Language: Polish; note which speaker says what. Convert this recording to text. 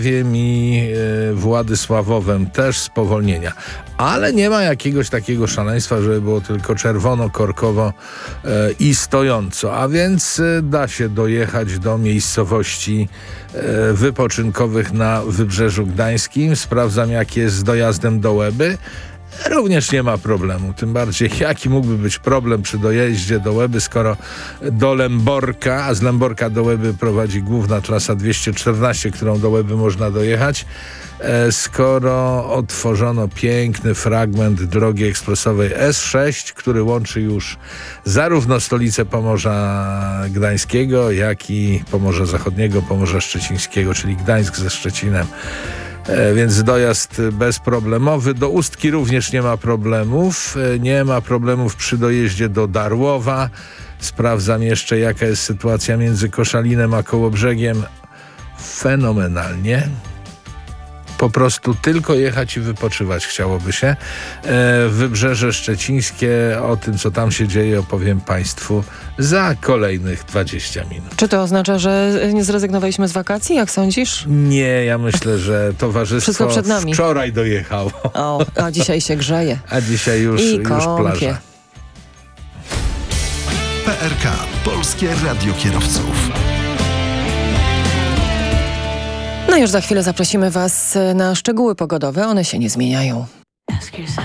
Speaker 1: i Władysławowem też spowolnienia. Ale nie ma jakiegoś takiego szaleństwa, żeby było tylko czerwono, korkowo i stojąco. A więc da się dojechać do miejscowości wypoczynkowych na Wybrzeżu Gdańskim. Sprawdzam, jak jest z dojazdem do Łeby. Również nie ma problemu. Tym bardziej, jaki mógłby być problem przy dojeździe do Łeby, skoro do Lęborka, a z Lęborka do Łeby prowadzi główna trasa 214, którą do Łeby można dojechać, skoro otworzono piękny fragment drogi ekspresowej S6, który łączy już zarówno stolicę Pomorza Gdańskiego, jak i Pomorza Zachodniego, Pomorza Szczecińskiego, czyli Gdańsk ze Szczecinem. Więc dojazd bezproblemowy. Do Ustki również nie ma problemów. Nie ma problemów przy dojeździe do Darłowa. Sprawdzam jeszcze, jaka jest sytuacja między Koszalinem a Kołobrzegiem. Fenomenalnie. Po prostu tylko jechać i wypoczywać chciałoby się. Wybrzeże Szczecińskie, o tym, co tam się dzieje, opowiem Państwu za kolejnych 20 minut.
Speaker 2: Czy to oznacza, że nie zrezygnowaliśmy z wakacji, jak sądzisz?
Speaker 1: Nie, ja myślę, że towarzystwo
Speaker 2: przed nami.
Speaker 1: Wczoraj dojechało.
Speaker 2: O, a dzisiaj się grzeje.
Speaker 1: A dzisiaj już plaża.
Speaker 3: PRK. Polskie Radio Kierowców.
Speaker 2: No już za chwilę zaprosimy Was na szczegóły pogodowe. One się nie zmieniają.